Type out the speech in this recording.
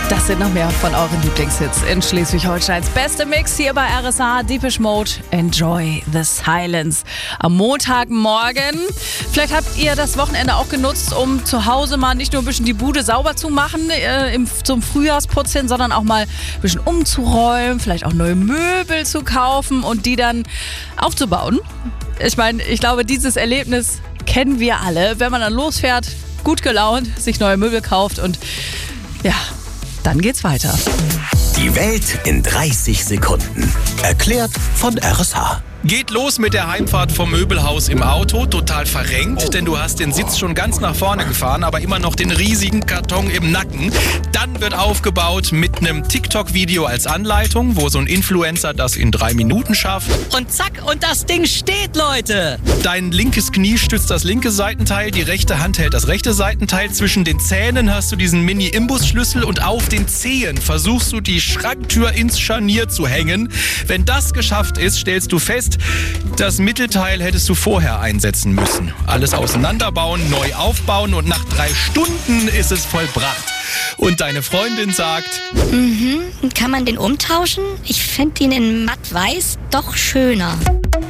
Das sind noch mehr von euren Lieblingshits in Schleswig-Holsteins beste Mix hier bei RSA. Depeche Mode, Enjoy the Silence. Am Montagmorgen. Vielleicht habt ihr das Wochenende auch genutzt, um zu Hause mal nicht nur ein bisschen die Bude sauber zu machen zum Frühjahrsputz, sondern auch mal ein bisschen umzuräumen, vielleicht auch neue Möbel zu kaufen und die dann aufzubauen. Ich meine, ich glaube, dieses Erlebnis kennen wir alle, wenn man dann losfährt, gut gelaunt, sich neue Möbel kauft und ja, dann geht's weiter. Die Welt in 30 Sekunden. Erklärt von RSH. Geht los mit der Heimfahrt vom Möbelhaus im Auto, total verrenkt, denn du hast den Sitz schon ganz nach vorne gefahren, aber immer noch den riesigen Karton im Nacken. Dann wird aufgebaut mit einem TikTok-Video als Anleitung, wo so ein Influencer das in 3 Minuten schafft. Und zack, und das Ding steht, Leute! Dein linkes Knie stützt das linke Seitenteil, die rechte Hand hält das rechte Seitenteil. Zwischen den Zähnen hast du diesen Mini-Imbusschlüssel und auf den Zehen versuchst du die Schranktür ins Scharnier zu hängen. Wenn das geschafft ist, stellst du fest, das Mittelteil hättest du vorher einsetzen müssen. Alles auseinanderbauen, neu aufbauen und nach 3 Stunden ist es vollbracht. Und deine Freundin sagt: Kann man den umtauschen? Ich fände ihn in matt weiß doch schöner.